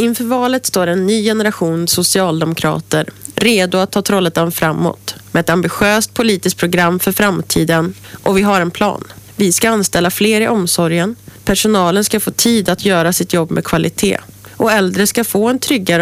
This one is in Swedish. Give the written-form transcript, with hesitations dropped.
Inför valet står en ny generation socialdemokrater redo att ta Trollhättan framåt med ett ambitiöst politiskt program för framtiden, och vi har en plan. Vi ska anställa fler i omsorgen, personalen ska få tid att göra sitt jobb med kvalitet och äldre ska få en tryggare